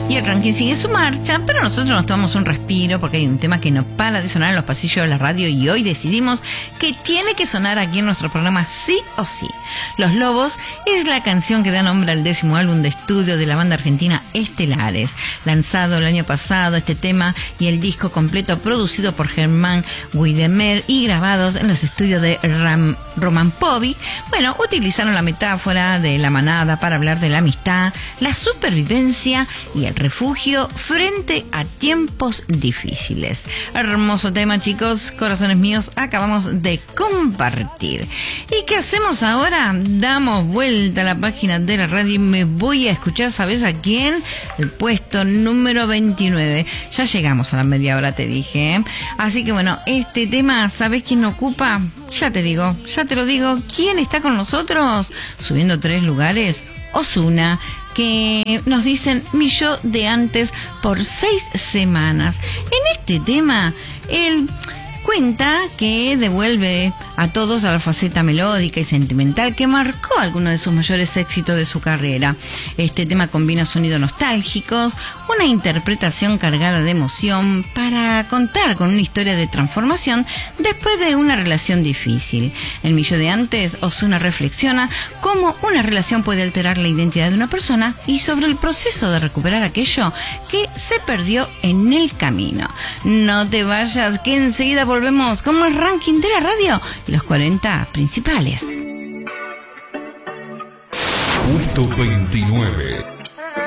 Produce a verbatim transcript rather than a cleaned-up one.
Y el ranking sigue su marcha, pero nosotros nos tomamos un respiro porque hay un tema que no para de sonar en los pasillos de la radio y hoy decidimos que tiene que sonar aquí en nuestro programa sí o sí. Los Lobos es la canción que da nombre al décimo álbum de estudio de la banda argentina Estelares. Lanzado el año pasado, este tema y el disco completo producido por Germán Guidemer y grabados en los estudios de Ram, Roman Povi, bueno, utilizaron la metáfora de la manada para hablar de la amistad, la supervivencia y el refugio frente a tiempos difíciles. Hermoso tema, chicos, corazones míos, acabamos de compartir. ¿Y qué hacemos ahora? Damos vuelta a la página de la radio y me voy a escuchar, ¿sabes a quién? El puesto número veintinueve. Ya llegamos a la media hora, te dije, ¿eh? Así que bueno, este tema, ¿sabes quién lo ocupa? Ya te digo, ya te lo digo. ¿Quién está con nosotros? Subiendo tres lugares, Ozuna, que nos dicen mi yo de antes por seis semanas. En este tema, él cuenta que devuelve a todos a la faceta melódica y sentimental que marcó algunos de sus mayores éxitos de su carrera. Este tema combina sonidos nostálgicos, una interpretación cargada de emoción para contar con una historia de transformación después de una relación difícil. En Mi yo de antes, Ozuna reflexiona cómo una relación puede alterar la identidad de una persona y sobre el proceso de recuperar aquello que se perdió en el camino. No te vayas, que enseguida volvemos con más ranking de la radio y los cuarenta principales. Puesto veintinueve.